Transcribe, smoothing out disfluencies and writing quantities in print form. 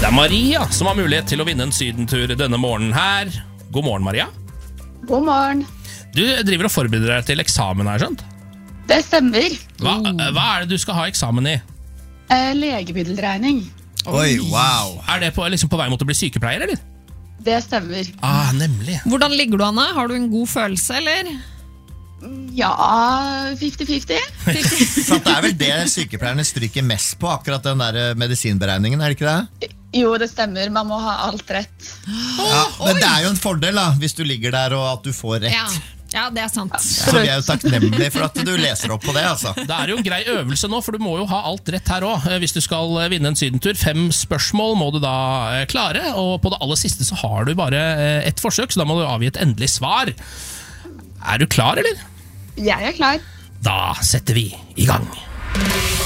Det er Maria som har mulighet til å vinne en sydentur denne morgenen her. God morgen, Maria. God morgen. Du driver og forbereder deg til eksamen her, skjønt? Det stemmer. Hva er det du skal ha eksamen i? Legemiddelregning. Oi, wow. Er det på vei mot å bli sykepleier, eller? Det stemmer. Nemlig. Hvordan ligger du, Anne? Har du en god følelse, eller? Ja, 50-50. Sant, det er vel det sykepleierne stryker mest på, akkurat den der medisinberegningen, er det ikke det? Jo, det stemmer. Man må ha alt rett. Ja, men det er jo en fordel da, hvis du ligger der og at du får rett. Ja, det er sant. Så vi er jo takknemlige for at du leser opp på det, altså. Det er jo en grei øvelse nå, for du må jo ha alt rett her også. Hvis du skal vinne en sydentur, 5 spørsmål må du da klare, og på det aller siste så har du bare ett forsøk, så da må du avgi et endelig svar. Er du klar, eller? Jeg er klar. Da setter vi i gang.